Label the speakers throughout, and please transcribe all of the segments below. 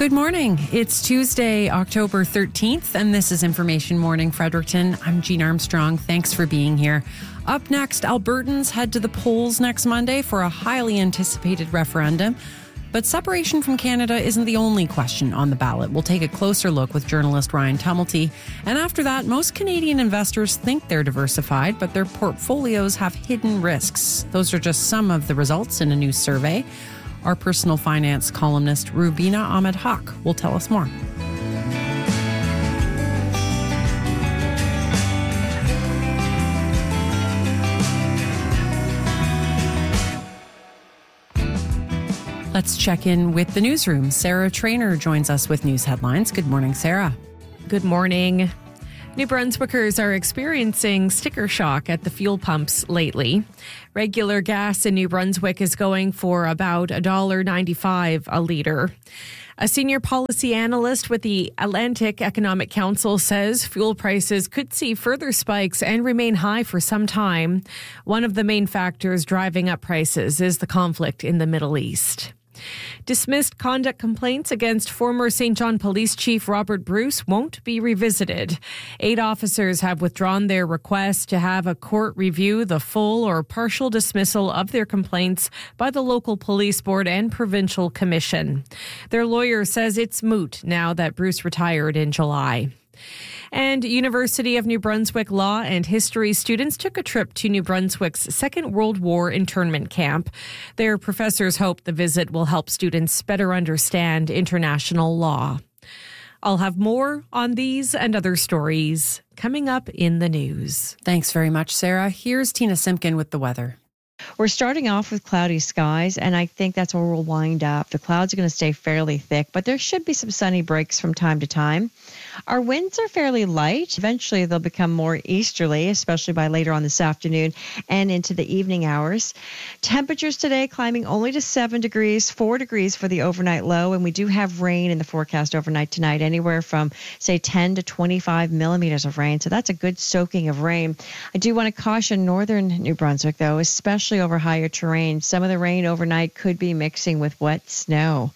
Speaker 1: Good morning. It's Tuesday, October 13th, and this is Information Morning Fredericton. I'm Jean Armstrong. Thanks for being here. Up next, Albertans head to the polls next Monday for a highly anticipated referendum. But separation from Canada isn't the only question on the ballot. We'll take a closer look with journalist Ryan Tumulty. And after that, most Canadian investors think they're diversified, but their portfolios have hidden risks. Those are just some of the results in a new survey. Our personal finance columnist, Rubina Ahmed Haq, will tell us more. Let's check in with the newsroom. Sarah Trainer joins us with news headlines. Good morning, Sarah.
Speaker 2: Good morning. New Brunswickers are experiencing sticker shock at the fuel pumps lately. Regular gas in New Brunswick is going for about $1.95 a litre. A senior policy analyst with the Atlantic Economic Council says fuel prices could see further spikes and remain high for some time. One of the main factors driving up prices is the conflict in the Middle East. Dismissed conduct complaints against former St. John Police Chief Robert Bruce won't be revisited. 8 officers have withdrawn their request to have a court review the full or partial dismissal of their complaints by the local police board and provincial commission. Their lawyer says it's moot now that Bruce retired in July. And University of New Brunswick Law and History students took a trip to New Brunswick's Second World War internment camp. Their professors hope the visit will help students better understand international law. I'll have more on these and other stories coming up in the news.
Speaker 1: Thanks very much, Sarah. Here's Tina Simpkin with the weather.
Speaker 3: We're starting off with cloudy skies, and I think that's where we'll wind up. The clouds are going to stay fairly thick, but there should be some sunny breaks from time to time. Our winds are fairly light. Eventually, they'll become more easterly, especially by later on this afternoon and into the evening hours. Temperatures today climbing only to 7 degrees, 4 degrees for the overnight low, and we do have rain in the forecast overnight tonight, anywhere from, say, 10 to 25 millimeters of rain. So that's a good soaking of rain. I do want to caution northern New Brunswick, though, especially over higher terrain. Some of the rain overnight could be mixing with wet snow.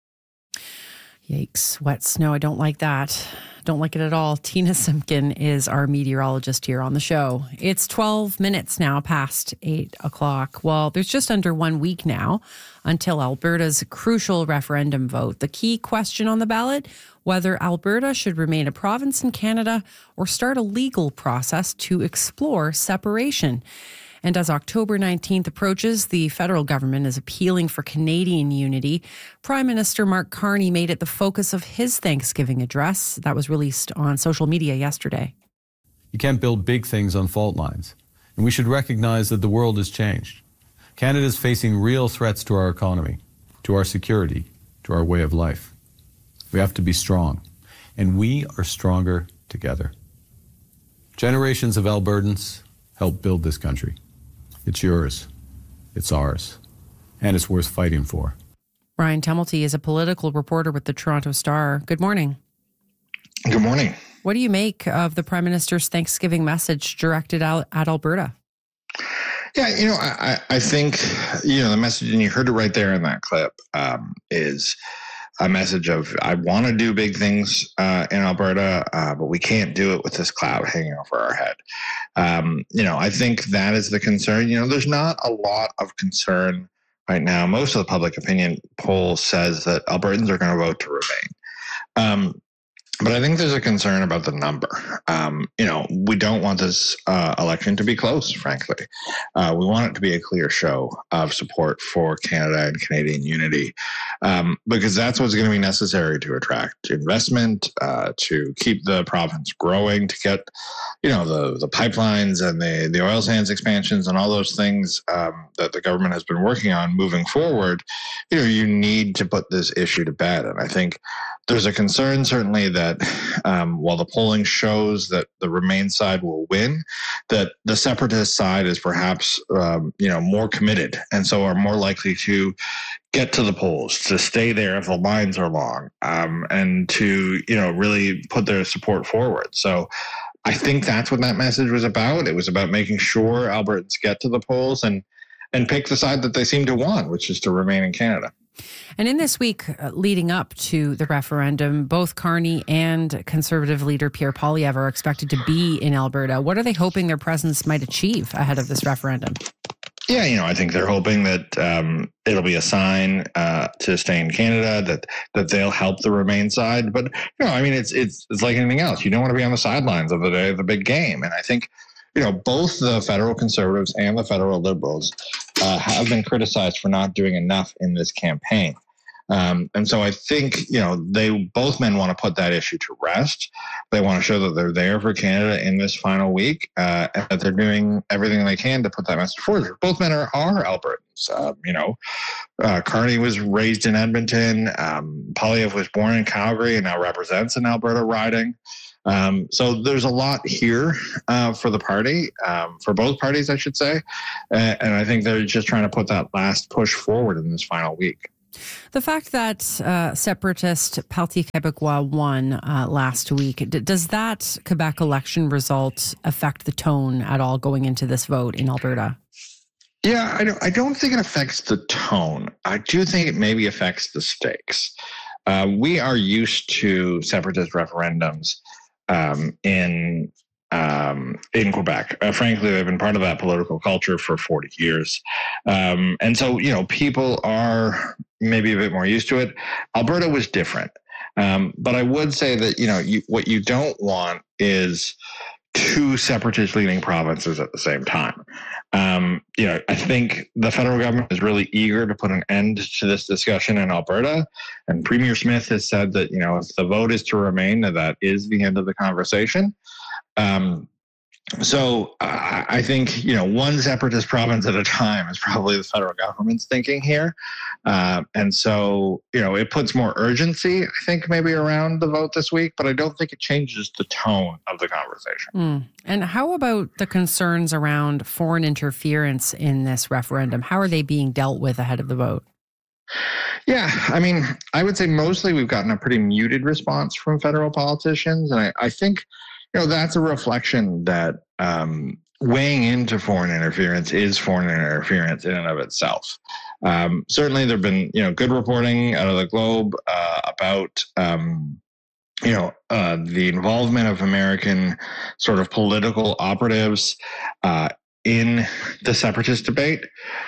Speaker 1: Yikes, wet snow. I don't like that. Don't like it at all. Tina Simpkin is our meteorologist here on the show. It's 12 minutes now past 8 o'clock. Well, there's just under 1 week now until Alberta's crucial referendum vote. The key question on the ballot, whether Alberta should remain a province in Canada or start a legal process to explore separation. And as October 19th approaches, the federal government is appealing for Canadian unity. Prime Minister Mark Carney made it the focus of his Thanksgiving address that was released on social media yesterday.
Speaker 4: You can't build big things on fault lines. And we should recognize that the world has changed. Canada is facing real threats to our economy, to our security, to our way of life. We have to be strong. And we are stronger together. Generations of Albertans helped build this country. It's yours, it's ours, and it's worth fighting for.
Speaker 1: Ryan Tumulty is a political reporter with the Toronto Star. Good morning.
Speaker 5: Good morning.
Speaker 1: What do you make of the Prime Minister's Thanksgiving message directed at Alberta?
Speaker 5: Yeah, I think, the message, and you heard it right there in that clip, is a message of, I want to do big things in Alberta, but we can't do it with this cloud hanging over our head. I think that is the concern. There's not a lot of concern right now. Most of the public opinion poll says that Albertans are going to vote to remain. But I think there's a concern about the number. We don't want this election to be close, frankly. We want it to be a clear show of support for Canada and Canadian unity, because that's what's going to be necessary to attract investment, to keep the province growing, to get, the pipelines and the oil sands expansions and all those things that the government has been working on moving forward. You need to put this issue to bed. And I think there's a concern, certainly, that while the polling shows that the Remain side will win, that the separatist side is perhaps, more committed, and so are more likely to get to the polls, to stay there if the lines are long, and to, really put their support forward. So I think that's what that message was about. It was about making sure Albertans get to the polls and pick the side that they seem to want, which is to remain in Canada.
Speaker 1: And in this week leading up to the referendum, both Carney and Conservative leader Pierre Poilievre are expected to be in Alberta. What are they hoping their presence might achieve ahead of this referendum?
Speaker 5: Yeah, I think they're hoping that it'll be a sign to stay in Canada, that they'll help the Remain side. But it's like anything else. You don't want to be on the sidelines of the day of the big game. And I think both the federal Conservatives and the federal Liberals have been criticized for not doing enough in this campaign. And so I think, both men want to put that issue to rest. They want to show that they're there for Canada in this final week, and that they're doing everything they can to put that message forward. Both men are Albertans. Carney was raised in Edmonton. Poilievre was born in Calgary and now represents an Alberta riding. So there's a lot here for the party, for both parties, I should say. And I think they're just trying to put that last push forward in this final week.
Speaker 1: The fact that separatist Parti Québécois won last week, does that Quebec election result affect the tone at all going into this vote in Alberta?
Speaker 5: Yeah, I don't think it affects the tone. I do think it maybe affects the stakes. We are used to separatist referendums in Quebec. Frankly, they've been part of that political culture for 40 years. And so, people are maybe a bit more used to it. Alberta was different. But I would say that, what you don't want is two separatist leaning provinces at the same time. I think the federal government is really eager to put an end to this discussion in Alberta. And Premier Smith has said that, if the vote is to remain, that is the end of the conversation. So I think, one separatist province at a time is probably the federal government's thinking here. And so, it puts more urgency, I think, maybe around the vote this week, but I don't think it changes the tone of the conversation.
Speaker 1: And how about the concerns around foreign interference in this referendum? How are they being dealt with ahead of the vote?
Speaker 5: Yeah, I would say mostly we've gotten a pretty muted response from federal politicians. And I think, that's a reflection that weighing into foreign interference is foreign interference in and of itself. Certainly, there have been good reporting out of the Globe about the involvement of American sort of political operatives in the separatist debate.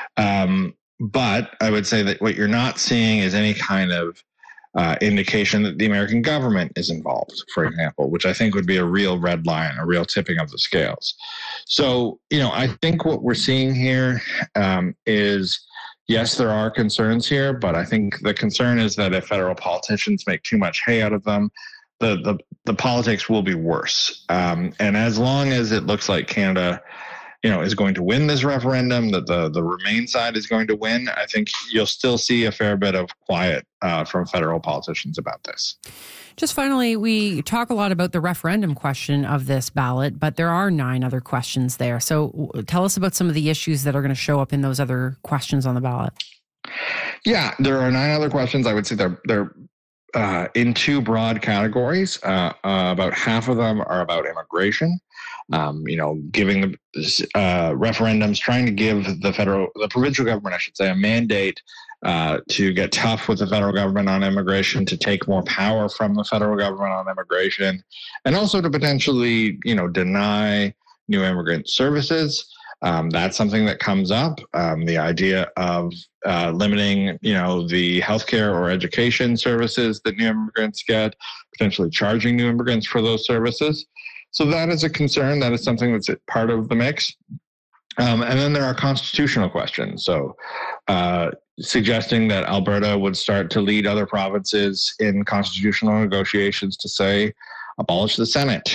Speaker 5: But I would say that what you're not seeing is any kind of indication that the American government is involved, for example, which I think would be a real red line, a real tipping of the scales. So, I think what we're seeing here is, yes, there are concerns here, but I think the concern is that if federal politicians make too much hay out of them, the politics will be worse. And as long as it looks like Canada is going to win this referendum, that the Remain side is going to win, I think you'll still see a fair bit of quiet from federal politicians about this.
Speaker 1: Just finally, we talk a lot about the referendum question of this ballot, but there are 9 other questions there. So tell us about some of the issues that are going to show up in those other questions on the ballot. Yeah, there are 9 other questions. I would say they're in 2 broad categories. About half of them are about immigration. Giving the referendums, trying to give the provincial government, I should say, a mandate to get tough with the federal government on immigration, to take more power from the federal government on immigration, and also to potentially, deny new immigrant services. That's something that comes up. The idea of limiting, the healthcare or education services that new immigrants get, potentially charging new immigrants for those services. So that is a concern. That is something that's part of the mix. And then there are constitutional questions. So suggesting that Alberta would start to lead other provinces in constitutional negotiations to say, abolish the Senate,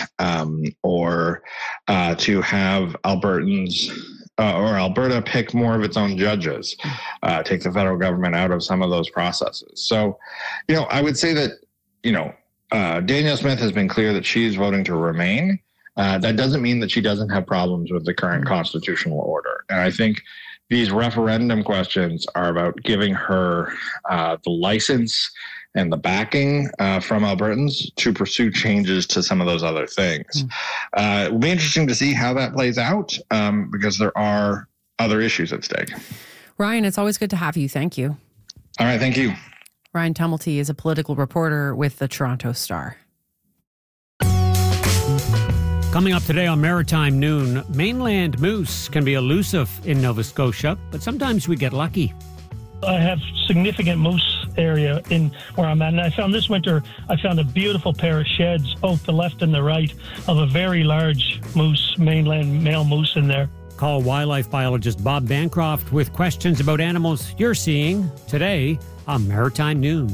Speaker 1: or to have Albertans or Alberta pick more of its own judges, take the federal government out of some of those processes. So, I would say that, Danielle Smith has been clear that she's voting to remain. That doesn't mean that she doesn't have problems with the current constitutional order. And I think these referendum questions are about giving her the license and the backing from Albertans to pursue changes to some of those other things. It will be interesting to see how that plays out because there are other issues at stake. Ryan, it's always good to have you. Thank you.
Speaker 5: All right, thank you.
Speaker 1: Ryan Tumulty is a political reporter with the Toronto Star.
Speaker 6: Coming up today on Maritime Noon, mainland moose can be elusive in Nova Scotia, but sometimes we get lucky.
Speaker 7: I have significant moose area in where I'm at, and I found this winter, I found a beautiful pair of sheds, both the left and the right, of a very large moose, mainland male moose in there.
Speaker 6: Call wildlife biologist Bob Bancroft with questions about animals you're seeing today on Maritime Noon.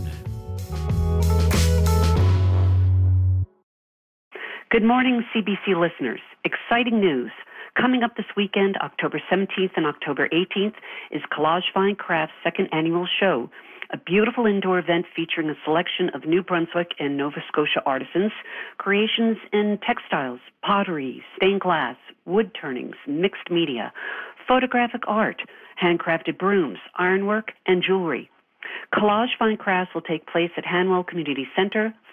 Speaker 8: Good morning, CBC listeners. Exciting news. Coming up this weekend, October 17th and October 18th, is Collage Fine Crafts' second annual show, a beautiful indoor event featuring a selection of New Brunswick and Nova Scotia artisans, creations in textiles, pottery, stained glass, wood turnings, mixed media, photographic art, handcrafted brooms, ironwork, and jewelry. Collage Fine Crafts will take place at Hanwell Community Centre,